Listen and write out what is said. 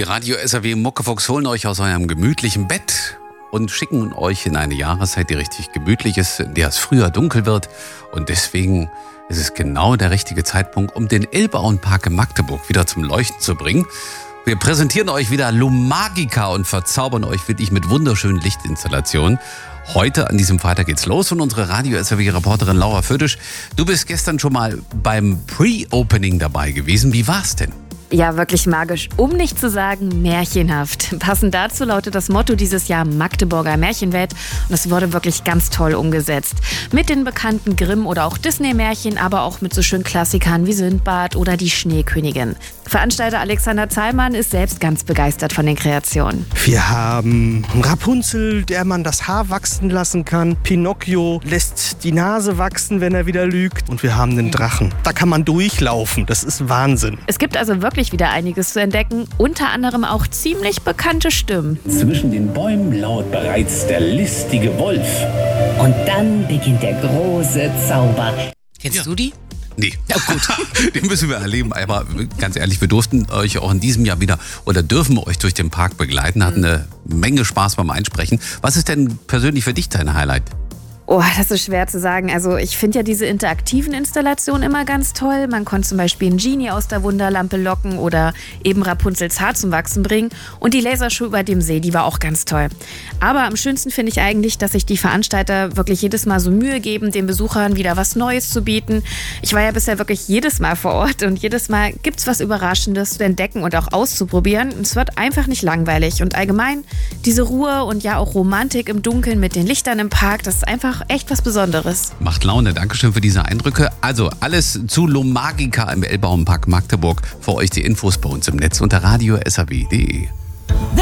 Die Radio SAW Muckefuchs holen euch aus eurem gemütlichen Bett und schicken euch in eine Jahreszeit, die richtig gemütlich ist, in der es früher dunkel wird. Und deswegen ist es genau der richtige Zeitpunkt, um den Elbauenpark in Magdeburg wieder zum Leuchten zu bringen. Wir präsentieren euch wieder Lumagica und verzaubern euch wirklich mit wunderschönen Lichtinstallationen. Heute, an diesem Freitag, geht's los und unsere Radio SAW-Reporterin Laura Fötisch, du bist gestern schon mal beim Pre-Opening dabei gewesen. Wie war's denn? Ja, wirklich magisch, um nicht zu sagen märchenhaft. Passend dazu lautet das Motto dieses Jahr Magdeburger Märchenwelt und es wurde wirklich ganz toll umgesetzt. Mit den bekannten Grimm- oder auch Disney-Märchen, aber auch mit so schönen Klassikern wie Sindbad oder die Schneekönigin. Veranstalter Alexander Zahlmann ist selbst ganz begeistert von den Kreationen. Wir haben Rapunzel, der man das Haar wachsen lassen kann. Pinocchio lässt die Nase wachsen, wenn er wieder lügt. Und wir haben den Drachen. Da kann man durchlaufen. Das ist Wahnsinn. Es gibt also wirklich wieder einiges zu entdecken, unter anderem auch ziemlich bekannte Stimmen. Zwischen den Bäumen lauert bereits der listige Wolf. Und dann beginnt der große Zauber. Kennst du die? Nee, oh gut. Den müssen wir erleben. Aber ganz ehrlich, wir durften euch auch in diesem Jahr wieder oder dürfen euch durch den Park begleiten. Hatten eine Menge Spaß beim Einsprechen. Was ist denn persönlich für dich dein Highlight? Oh, das ist schwer zu sagen. Also ich finde ja diese interaktiven Installationen immer ganz toll. Man konnte zum Beispiel einen Genie aus der Wunderlampe locken oder eben Rapunzels Haar zum Wachsen bringen. Und die Lasershow über dem See, die war auch ganz toll. Aber am schönsten finde ich eigentlich, dass sich die Veranstalter wirklich jedes Mal so Mühe geben, den Besuchern wieder was Neues zu bieten. Ich war ja bisher wirklich jedes Mal vor Ort und jedes Mal gibt's was Überraschendes zu entdecken und auch auszuprobieren. Es wird einfach nicht langweilig. Und allgemein diese Ruhe und ja auch Romantik im Dunkeln mit den Lichtern im Park, das ist einfach echt was Besonderes. Macht Laune. Dankeschön für diese Eindrücke. Also alles zu Lumagica im Elbauenpark Magdeburg. Für euch die Infos bei uns im Netz unter radiosaw.de.